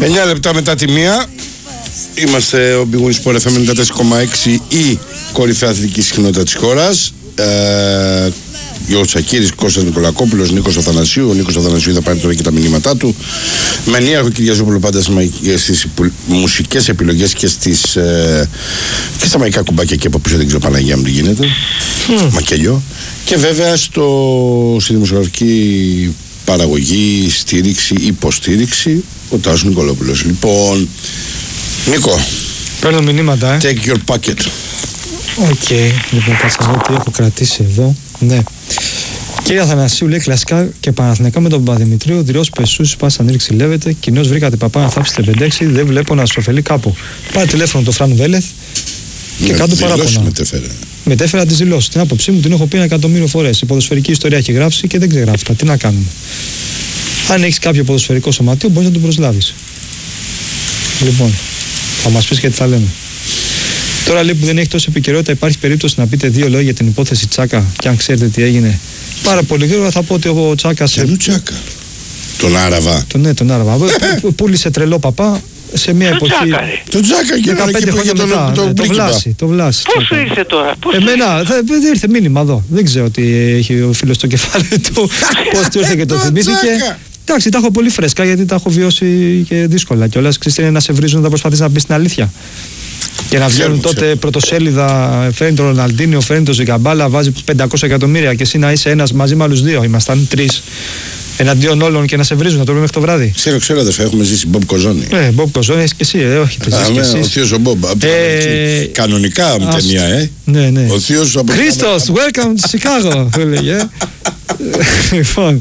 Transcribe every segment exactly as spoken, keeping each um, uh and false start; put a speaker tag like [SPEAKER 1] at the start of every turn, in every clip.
[SPEAKER 1] εννιά λεπτά μετά τη μία. Είμαστε ο Big Win Sport εφ εμ ενενήντα τέσσερα κόμμα έξι, η κορυφαία αθλητική συχνότητα της χώρας. Ε, Γιώργος Τσακίρης, Κώστας Νικολακόπουλος, Νίκος Αθανασίου. Ο Νίκος Αθανασίου θα πάρει τώρα και τα μηνύματά του. Με Νίαρχο Κυριαζόπουλο πάντα στις μουσικές επιλογές και, στις, ε, και στα μαϊκά κουμπάκια και από πίσω, δεν ξέρω Παναγία μου τι γίνεται. Mm. Μακελιό. Και βέβαια στο, στη δημοσιογραφική παραγωγή, στήριξη, υποστήριξη, ο Τάσος Νικολόπουλος. Λοιπόν, Νίκο,
[SPEAKER 2] παίρνω μηνύματα, ε.
[SPEAKER 1] Take your pocket.
[SPEAKER 2] Οκ, okay. Λοιπόν, κάτσε να δω τι έχω κρατήσει εδώ. Ναι. Κύριε Αθανασίου, λέει κλασικά και Παναθηναϊκά με τον Παπαδημητρίου. Δυρός Πεσούς, πα σαν ρίξει λέβεται. Κοινώς βρήκατε παπά να θάψετε πέντε έξι. Δεν βλέπω να σα ωφελεί κάπου. Πάρε τηλέφωνο το Φραν Βέλεθ και ναι, κάτω παράπονα.
[SPEAKER 1] Μετέφερα.
[SPEAKER 2] Μετέφερα τις δηλώσεις. Την άποψή μου την έχω πει ένα εκατομμύριο φορές. Η ποδοσφαιρική ιστορία έχει γράψει και δεν ξεγράφει τα. Τι να κάνουμε. Αν έχει κάποιο ποδοσφαιρικό σωματείο, μπορεί να τον προσλάβει. Λοιπόν, θα μας πεις και τι θα λέμε. Τώρα λέει που δεν έχει τόση επικαιρότητα, υπάρχει περίπτωση να πείτε δύο λόγια για την υπόθεση Τσάκα και αν ξέρετε τι έγινε. Πάρα πολύ γρήγορα θα πω ότι ο Τσάκας.
[SPEAKER 1] Τον Τσάκα. Τον Άραβα.
[SPEAKER 2] Τον, ναι, τον Άραβα. Πούλησε τρελό παπά σε μια εποχή.
[SPEAKER 1] Τον Τσάκα και
[SPEAKER 2] δεκαπέντε χρόνια μετά. Τον το βλάσει. Το βλάσει.
[SPEAKER 3] Πόσο ήρθε τώρα. Πόσο
[SPEAKER 2] Εμένα ήρθε. δεν ήρθε μήνυμα εδώ. Δεν ξέρω τι έχει ο φίλος στο κεφάλι του. Πώς του ήρθε και το θυμήθηκε. Εντάξει, τα έχω πολύ φρέσκα γιατί τα έχω βιώσει και δύσκολα. Και όλα είναι να σε βρίζουν, να προσπαθεί να πει την αλήθεια. Και να βγαίνουν τότε ξέρω. Πρωτοσέλιδα, φέρνει τον Ροναλντίνιο, φέρνει τον Ζιγκαμπάλα, βάζει πεντακόσια εκατομμύρια και εσύ να είσαι ένας μαζί με άλλους δύο. Ήμασταν τρεις εναντίον όλων και να σε βρίζουν, να το λέμε μέχρι το βράδυ.
[SPEAKER 1] Ξέρω, ξέρω, αδερφέ, έχουμε ζήσει Μπομπ Κοζόνη.
[SPEAKER 2] Ναι, Μπομπ Κοζόνη, έχει και εσύ, ε, όχι.
[SPEAKER 1] Α, ο θείος ο Μπομπ. Ε, κανονικά με ταινία, ε.
[SPEAKER 2] Ναι, ναι.
[SPEAKER 1] Ο θείος από.
[SPEAKER 2] Χρήστος, welcome to Chicago, έλεγε. Λοιπόν.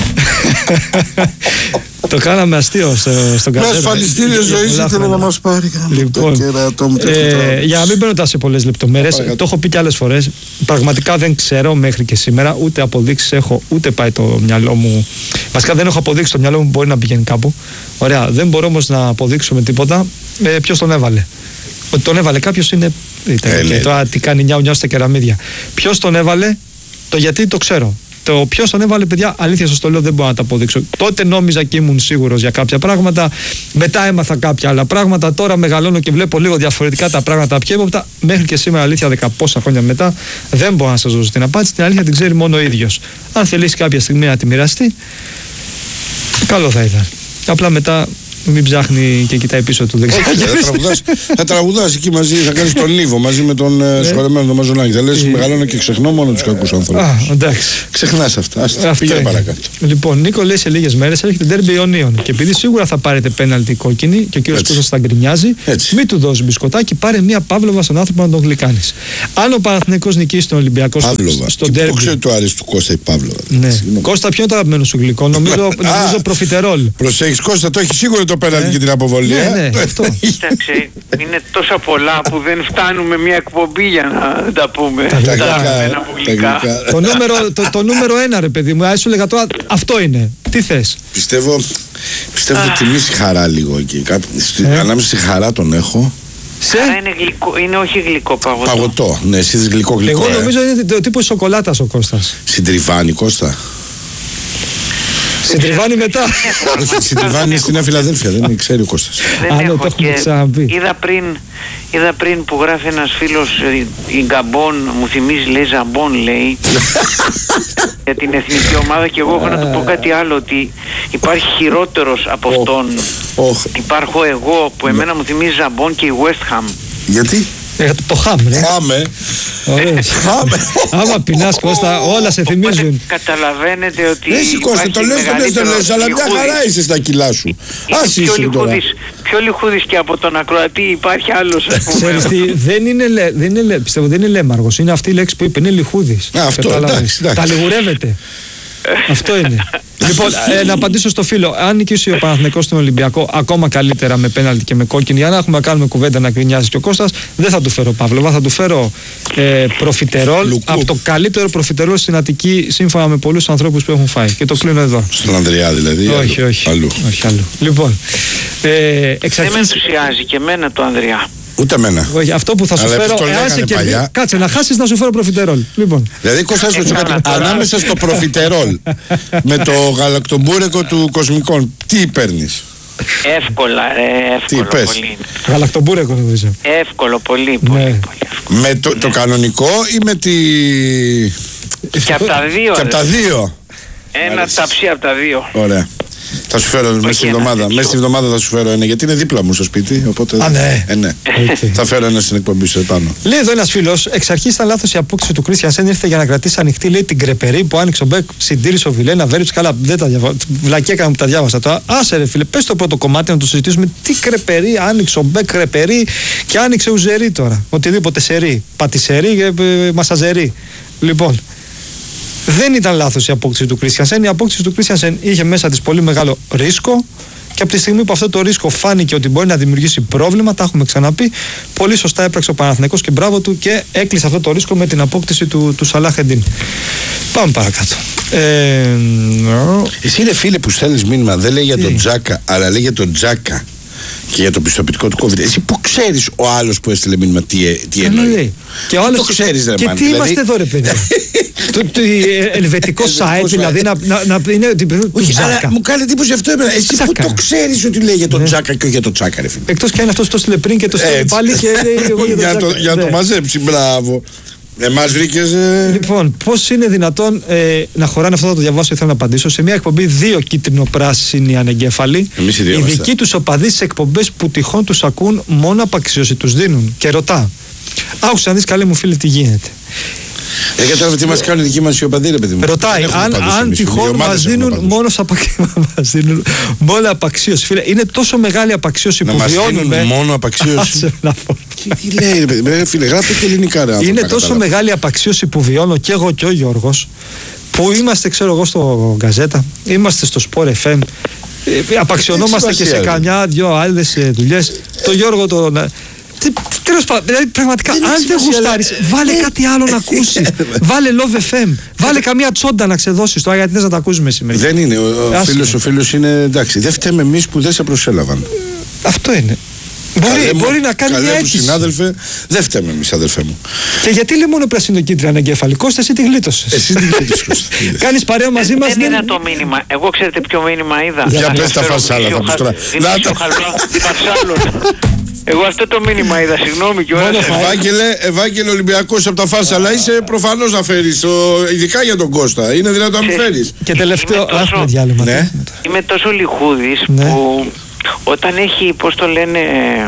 [SPEAKER 2] Το κάναμε αστείο στον καθένα.
[SPEAKER 1] Με ασφαλιστήριο ζωής ήθελε να μας πάρει.
[SPEAKER 2] Λοιπόν, ε, για να μην μπαίνοντα σε πολλές λεπτομέρειες, το έχω πει και άλλες φορές. Πραγματικά δεν ξέρω μέχρι και σήμερα, ούτε αποδείξεις έχω, ούτε πάει το μυαλό μου. Βασικά δεν έχω αποδείξει το μυαλό μου, μπορεί να πηγαίνει κάπου. Ωραία, δεν μπορώ όμως να αποδείξω με τίποτα ε, ποιος τον έβαλε. Ότι τον έβαλε κάποιος είναι. Ε, και τώρα τι κάνει νιάου νιάου στα κεραμίδια. Ποιος τον έβαλε, το γιατί το ξέρω. Το ποιος τον έβαλε, παιδιά, αλήθεια σας το λέω, δεν μπορώ να τα αποδείξω. Τότε νόμιζα και ήμουν σίγουρος για κάποια πράγματα. Μετά έμαθα κάποια άλλα πράγματα. Τώρα μεγαλώνω και βλέπω λίγο διαφορετικά τα πράγματα πιο ύποπτα. Μέχρι και σήμερα, αλήθεια, δεκαπόσα χρόνια μετά, δεν μπορώ να σας δώσω την απάντηση. Την αλήθεια την ξέρει μόνο ο ίδιος. Αν θελήσει κάποια στιγμή να τη μοιραστεί, καλό θα ήταν. Απλά μετά. Μην ψάχνει και κοιτάει πίσω του. Δεν ξέρω.
[SPEAKER 1] Θα τραγουδάς εκεί μαζί, θα κάνεις τον Ήβο μαζί με τον συγχωρεμένο τον Μαζονάκη. Θα λες μεγαλώνω και ξεχνώ μόνο τους κακούς ανθρώπους.
[SPEAKER 2] Α, εντάξει.
[SPEAKER 1] Ξεχνάς αυτά. Πήγαινε παρακάτω.
[SPEAKER 2] Λοιπόν, Νίκο, λέει σε λίγες μέρες έρχεται ντέρμπι Ιωνίων. Και επειδή σίγουρα θα πάρετε πέναλτι κόκκινη και ο κύριος Κώστας θα γκρινιάζει, μην του δώσει μπισκοτάκι, πάρε μια Παύλοβα στον άνθρωπο να τον γλυκάνεις. Αν ο Παναθηναϊκός νικήσει τον Ολυμπιακό στο ντέρμπι.
[SPEAKER 1] Πού ξέρει το αρέσει του Κώστα η Παύλοβα.
[SPEAKER 2] Κώστα, ποιο είναι το αγαπημένο σου γλυκό? Νομίζω προφιτερόλ.
[SPEAKER 1] Προσέχεις, Κώστα, το έχει σίγουρα το πέναλτι και την αποβολή.
[SPEAKER 2] Ναι, ναι, αυτό.
[SPEAKER 3] Κοίταξε, είναι τόσα πολλά που δεν φτάνουμε μια εκπομπή για να τα πούμε.
[SPEAKER 2] Τα γλυκά. Το νούμερο, το, το νούμερο ένα, ρε παιδί μου, σου λέγα τώρα, αυτό είναι. Τι θες?
[SPEAKER 1] Πιστεύω, πιστεύω ότι τιμήσει χαρά λίγο εκεί. Ε. Ανάμεσα στη χαρά τον έχω.
[SPEAKER 3] Σε? Χαρά είναι, γλυκό, είναι όχι γλυκό, παγωτό.
[SPEAKER 1] Παγωτό, ναι, εσύ είσαι γλυκό γλυκό.
[SPEAKER 2] Εγώ νομίζω ε. είναι το τύπο σοκολάτας ο Κώστας.
[SPEAKER 1] Συντριβάνει, Κώστα.
[SPEAKER 2] Συντριβάνει μετά.
[SPEAKER 1] Συντριβάνει στην Νέα Φιλαδέλφια, δεν ξέρει ο Κώστας.
[SPEAKER 3] Δεν έχω και είδα πριν, είδα πριν που γράφει ένας φίλος η Γκαμπόν, μου θυμίζει, λέει Ζαμπόν, λέει για την εθνική ομάδα και εγώ έχω να του πω κάτι άλλο, ότι υπάρχει χειρότερος από αυτόν. Υπάρχω εγώ που εμένα μου θυμίζει Ζαμπόν και η West Ham.
[SPEAKER 1] Γιατί?
[SPEAKER 2] Ε, το χάμ, ρε.
[SPEAKER 1] Χάμε.
[SPEAKER 2] Άμα πεινάς, Κώστα, όλα σε θυμίζουν.
[SPEAKER 3] Καταλαβαίνετε ότι.
[SPEAKER 1] Εσύ, Κώστα, το λες, το λες, το λες, αλλά μια χαρά είσαι στα κιλά σου. Ας είσαι τώρα.
[SPEAKER 3] Πιο λιχούδης και από τον ακροατή υπάρχει άλλος.
[SPEAKER 2] Ξέρεις τι, δεν είναι, πιστεύω, δεν είναι λέμαργος. Είναι αυτή η λέξη που είπε, είναι λιχούδης.
[SPEAKER 1] Αυτό, εντάξει.
[SPEAKER 2] Τα λιγουρεύεται. Αυτό είναι. Λοιπόν, ε, να απαντήσω στο φίλο. Αν νικήσει ο Παναθηναϊκός στον Ολυμπιακό, ακόμα καλύτερα με πέναλτι και με κόκκινη, για να έχουμε να κάνουμε κουβέντα να γκρινιάζει και ο Κώστας, δεν θα του φέρω Παύλοβα, θα του φέρω ε, προφιτερόλ. Λουκού. Από το καλύτερο προφιτερόλ στην Αττική, σύμφωνα με πολλούς ανθρώπους που έχουν φάει. Και το κλείνω εδώ.
[SPEAKER 1] Στον Ανδρεά δηλαδή.
[SPEAKER 2] Όχι,
[SPEAKER 1] αλλού.
[SPEAKER 2] όχι.
[SPEAKER 1] Αλλού.
[SPEAKER 2] όχι αλλού. Λοιπόν. Ε, εξ
[SPEAKER 3] δεν με ενθουσιάζει και εμένα το Ανδρεά.
[SPEAKER 1] Ούτε εμένα.
[SPEAKER 2] Όχι, αυτό που θα σου
[SPEAKER 1] αλλά
[SPEAKER 2] φέρω, εάν σε κερδίσει. Κάτσε να χάσεις να σου φέρω προφιτερόλ. Λοιπόν.
[SPEAKER 1] Δηλαδή, Κώστα, σου ανάμεσα στο προφιτερόλ με το γαλακτομπούρεκο του Κοσμικών, τι παίρνεις?
[SPEAKER 3] Εύκολα, ρε, εύκολο.
[SPEAKER 1] Τι πες?
[SPEAKER 3] Πολύ.
[SPEAKER 2] Γαλακτομπούρεκο νομίζω.
[SPEAKER 3] Εύκολο, πολύ, πολύ,
[SPEAKER 2] Ναι.
[SPEAKER 3] πολύ εύκολο.
[SPEAKER 1] Με το, το κανονικό ή με τη...
[SPEAKER 3] Και από τα δύο.
[SPEAKER 1] Και από τα
[SPEAKER 3] ρε.
[SPEAKER 1] δύο.
[SPEAKER 3] Ένα
[SPEAKER 1] Μάλιστα.
[SPEAKER 3] ταψί από τα δύο.
[SPEAKER 1] Ωραία. Θα σου φέρω μέσα στη
[SPEAKER 3] ένα
[SPEAKER 1] εβδομάδα.
[SPEAKER 3] τέτοιο.
[SPEAKER 1] Μέσα στη εβδομάδα θα σου φέρω ένα, γιατί είναι δίπλα μου στο σπίτι. Οπότε...
[SPEAKER 2] Α, ναι.
[SPEAKER 1] Ε, ναι.
[SPEAKER 2] Okay.
[SPEAKER 1] Θα φέρω ένα στην εκπομπή σου επάνω.
[SPEAKER 2] Λέει εδώ ένα φίλο, εξ αρχή ήταν λάθο η απόκτηση του Κρίστιανσεν. Ήρθε για να κρατήσει ανοιχτή, λέει, την κρεπερή που άνοιξε ο Μπέκ, συντήρησε ο Βιλένα, Βέριτς. Καλά, δεν τα διαβάζω. Βλακή έκανα που τα διάβασα τώρα. Άσε ρε φίλε, πε το πρώτο κομμάτι να το συζητήσουμε. Τι κρεπερή, άνοιξε ο Μπέκ κρεπερή και άνοιξε ουζερή τώρα. Οτιδήποτε σερί. Πατησερί και ε, μασαζερί. Λοιπόν, δεν ήταν λάθος η απόκτηση του Κρίστιανσεν. Η απόκτηση του Κρίστιανσεν είχε μέσα της πολύ μεγάλο ρίσκο και από τη στιγμή που αυτό το ρίσκο φάνηκε ότι μπορεί να δημιουργήσει πρόβλημα, τα έχουμε ξαναπεί, πολύ σωστά έπραξε ο Παναθηναϊκός και μπράβο του και έκλεισε αυτό το ρίσκο με την απόκτηση του, του Σαλάχ Εντίν. Πάμε παρακάτω. Ε,
[SPEAKER 1] Εσύ είναι φίλε που στέλνεις μήνυμα, δεν λέει για τον Τζάκα, αλλά λέει για τον Τζάκα και για το πιστοποιητικό του COVID. Εσύ που ξέρεις ο άλλος που έστειλε μήνυμα τι, ε, τι εννοεί?
[SPEAKER 2] Και ο άλλος,
[SPEAKER 1] το ξέρεις, ρε
[SPEAKER 2] και
[SPEAKER 1] μάνα,
[SPEAKER 2] τι
[SPEAKER 1] δηλαδή...
[SPEAKER 2] είμαστε εδώ ρε παιδιά. το, το ελβετικό site δηλαδή να, να, να είναι του
[SPEAKER 1] Όχι,
[SPEAKER 2] Τζάκα.
[SPEAKER 1] αλλά μου κάνει εντύπωση αυτό εμένα. Εσύ που
[SPEAKER 2] Τζάκα.
[SPEAKER 1] το ξέρεις ότι λέει για τον
[SPEAKER 2] Ναι.
[SPEAKER 1] Τζάκα και όχι για τον Τζάκα, ρε φίλε.
[SPEAKER 2] Εκτός και αν αυτός το στείλε πριν και το στείλε
[SPEAKER 1] Έτσι.
[SPEAKER 2] πάλι και λέει εγώ για τον
[SPEAKER 1] Για το,
[SPEAKER 2] Τζάκα.
[SPEAKER 1] για το
[SPEAKER 2] Ναι.
[SPEAKER 1] μαζέψει, μπράβο. Εμάς βρήκες. Ε...
[SPEAKER 2] Λοιπόν, πώς είναι δυνατόν ε, να χωράνε, αυτό θα το διαβάσω, ήθελα να απαντήσω. Σε μια εκπομπή δύο κίτρινο-πράσινοι ανεγκέφαλοι.
[SPEAKER 1] Εμείς οι δύο
[SPEAKER 2] Οι
[SPEAKER 1] είμαστε.
[SPEAKER 2] δικοί τους οπαδοί στις εκπομπές που τυχόν τους ακούν μόνο απαξίωση τους δίνουν. Και ρωτά. Άκουσα να δεις, καλέ μου φίλε, τι γίνεται.
[SPEAKER 1] Ε, γιατί τώρα τι μας κάνουν οι δικοί μας οι οπαδοί, ρε παιδί μου.
[SPEAKER 2] Ρωτάει,
[SPEAKER 1] Δεν έχουμε
[SPEAKER 2] αν,
[SPEAKER 1] παντούς
[SPEAKER 2] αν
[SPEAKER 1] εμείς, οι
[SPEAKER 2] τυχόν
[SPEAKER 1] ομάδες
[SPEAKER 2] μας
[SPEAKER 1] έχουν
[SPEAKER 2] δίνουν,
[SPEAKER 1] παντούς.
[SPEAKER 2] μόνο απα... μας δίνουν μόνο απαξίωση. Φίλε, είναι τόσο μεγάλη απαξίωση
[SPEAKER 1] Να
[SPEAKER 2] που
[SPEAKER 1] μας
[SPEAKER 2] βιώνουμε.
[SPEAKER 1] δίνουν μόνο απαξίωση.
[SPEAKER 2] Άσε να πω.
[SPEAKER 1] Τι λέει, ρε παιδί μου, ρε φίλε, γράφτε και ελληνικά, ρε άνθρωπο,
[SPEAKER 2] Είναι
[SPEAKER 1] να
[SPEAKER 2] τόσο
[SPEAKER 1] καταλάβω.
[SPEAKER 2] μεγάλη απαξίωση που βιώνω και εγώ και ο Γιώργος, που είμαστε, ξέρω εγώ, στο Γκαζέτα, είμαστε στο Sport εφ εμ, ε, απαξιωνόμαστε
[SPEAKER 1] Έχει
[SPEAKER 2] και σε
[SPEAKER 1] σημασία,
[SPEAKER 2] καμιά δυο άλλες ε, δουλειές. Το Γιώργο τον. ε, τι- Τέλος πάντων, δηλαδή πραγματικά,
[SPEAKER 1] Δεν έχει
[SPEAKER 2] αν δεν
[SPEAKER 1] σημασία,
[SPEAKER 2] γουστάρεις,
[SPEAKER 1] αλλά-
[SPEAKER 2] βάλε
[SPEAKER 1] Ε,
[SPEAKER 2] κάτι άλλο να ακούσεις. Βάλε Love εφ εμ, βάλε καμία τσόντα να ξεδώσεις τώρα, γιατί θες να τα ακούς μεσημέρι.
[SPEAKER 1] Δεν είναι, ο, ο
[SPEAKER 2] Άσε.
[SPEAKER 1] φίλος ο φίλος είναι εντάξει. Δεν φταίμε εμείς που δεν σε προσέλαβαν.
[SPEAKER 2] Αυτό είναι. Μπορεί,
[SPEAKER 1] Καλέ μου-
[SPEAKER 2] μπορεί να κάνει
[SPEAKER 1] καλέ
[SPEAKER 2] μια
[SPEAKER 1] μου
[SPEAKER 2] αίτηση.
[SPEAKER 1] συνάδελφε, δεν φταίμε εμείς, αδελφέ μου.
[SPEAKER 2] Και γιατί λέει μόνο πρασινοκίτρια ανεγκέφαλη? Κώστα, εσύ τη γλίτωσες.
[SPEAKER 1] Εσύ τι γλίτωσες, Κώστα.
[SPEAKER 2] Κάνεις παρέα μαζί μας.
[SPEAKER 3] Δεν
[SPEAKER 2] δεν-
[SPEAKER 3] είδα το μήνυμα. Εγώ ξέρετε ποιο μήνυμα είδα.
[SPEAKER 1] Για
[SPEAKER 3] Να
[SPEAKER 1] πες τα
[SPEAKER 3] φέρω
[SPEAKER 1] φασάλα,
[SPEAKER 3] γνήσιο
[SPEAKER 1] θα πεις
[SPEAKER 3] χα-
[SPEAKER 1] τώρα. Να
[SPEAKER 3] γνήσιο
[SPEAKER 1] τα-
[SPEAKER 3] χαλβά φασάλων. Εγώ αυτό το μήνυμα είδα, συγγνώμη κιόλας.
[SPEAKER 2] Μόνο φα-
[SPEAKER 1] Ευάγγελε, Ευάγγελε Ολυμπιακός από τα φάρσα, αλλά είσαι προφανώς να φέρεις, ο- ειδικά για τον Κώστα. Είναι δυνατόν να μην
[SPEAKER 3] Ξέρεις,
[SPEAKER 1] φέρεις.
[SPEAKER 2] Και τελευταίο.
[SPEAKER 3] Είμαι τόσο-
[SPEAKER 2] Άσπρο διάλειμμα.
[SPEAKER 1] Ναι.
[SPEAKER 3] Είμαι τόσο λιχούδης
[SPEAKER 2] Ναι.
[SPEAKER 3] που όταν έχει, πώς το λένε,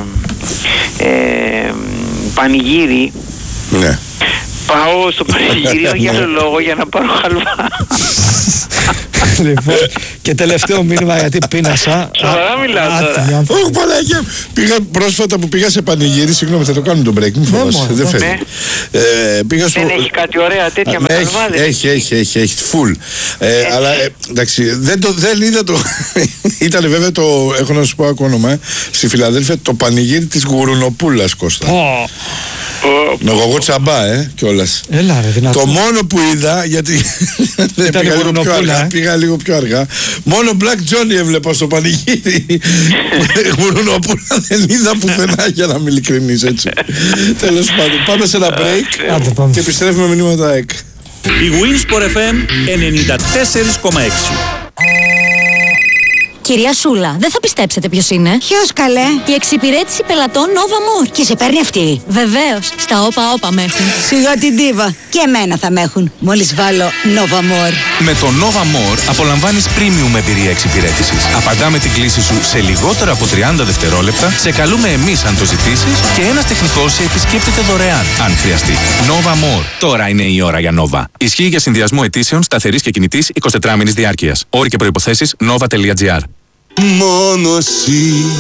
[SPEAKER 3] ε, πανηγύρι,
[SPEAKER 1] Ναι.
[SPEAKER 3] πάω στο πανηγύρι για άλλο λόγο, για να πάρω χαλβά.
[SPEAKER 2] Λοιπόν, και τελευταίο μήνυμα γιατί πίνασα.
[SPEAKER 3] Σοβαρά
[SPEAKER 2] Α,
[SPEAKER 3] μιλάω
[SPEAKER 2] άτιμοι
[SPEAKER 3] τώρα.
[SPEAKER 2] άνθρωποι.
[SPEAKER 1] Όχι, Παναγία. Πήγα πρόσφατα που πήγα σε πανηγύρι, συγγνώμη, θα το κάνουμε τον break, μην φοβάσαι.
[SPEAKER 2] μόνο,
[SPEAKER 1] Δεν
[SPEAKER 2] ναι.
[SPEAKER 1] φεύγει. Ε, πήγα στο.
[SPEAKER 3] Δεν έχει κάτι ωραία τέτοια με
[SPEAKER 1] έχει,
[SPEAKER 3] χαλβάδες.
[SPEAKER 1] έχει, έχει, έχει, έχει, full. Ε, αλλά ε, εντάξει, δεν, το, δεν είδα το. Ήταν βέβαια το. Έχω να σου πω ακόμα όνομα. Ε, στη Φιλαδέλφια το πανηγύρι της Γουρουνοπούλας, Κώστα.
[SPEAKER 2] Πω.
[SPEAKER 1] Νογωγό τσαμπά, ε, κιόλας.
[SPEAKER 2] Έλα ρε, δυνατό.
[SPEAKER 1] Το μόνο που είδα, γιατί δεν
[SPEAKER 2] Ήταν
[SPEAKER 1] πήγα, λίγο πιο
[SPEAKER 2] Γουρουνοπούλα,
[SPEAKER 1] αργά,
[SPEAKER 2] ε.
[SPEAKER 1] πήγα λίγο πιο αργά. Μόνο Black Johnny έβλεπα στο πανηγύρι. Γουρουνοπούλα δεν είδα πουθενά, για να είμαι ειλικρινής, έτσι. Τέλος πάντων, πάμε σε ένα break
[SPEAKER 2] Άντε, πάμε.
[SPEAKER 1] και επιστρέφουμε με μηνύματα εκ.
[SPEAKER 4] Η Winsport εφ εμ ενενήντα τέσσερα κόμμα έξι.
[SPEAKER 5] Κυρία Σούλα, δεν θα πιστέψετε ποιος είναι.
[SPEAKER 6] Ποιος καλέ?
[SPEAKER 5] Η εξυπηρέτηση πελατών Nova More.
[SPEAKER 6] Και σε παίρνει αυτή?
[SPEAKER 5] Βεβαίως, στα όπα όπα με έχουν.
[SPEAKER 6] Σιγά την ντίβα. Και εμένα θα με έχουν. Μόλις βάλω Nova More.
[SPEAKER 7] Με το Nova More απολαμβάνεις premium εμπειρία εξυπηρέτησης. Απαντάμε την κλήση σου σε λιγότερο από τριάντα δευτερόλεπτα, σε καλούμε εμείς αν το ζητήσεις και ένας τεχνικός σε επισκέπτεται δωρεάν αν χρειαστεί. Nova More. Τώρα είναι η ώρα για Nova. Ισχύει για συνδυασμό αιτήσεων σταθερής και κινητής εικοσιτετράμινης διάρκειας. Όροι και προϋποθέσεις nova τελεία gr.
[SPEAKER 8] Μόνο εσύ